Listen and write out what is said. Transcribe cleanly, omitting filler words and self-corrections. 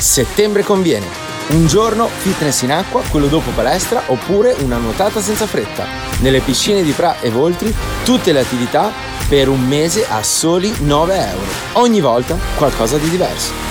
Settembre conviene. Un giorno fitness in acqua, quello dopo palestra, oppure una nuotata senza fretta. Nelle piscine di Pra e Voltri tutte le attività per un mese a soli 9 euro. Ogni volta qualcosa di diverso.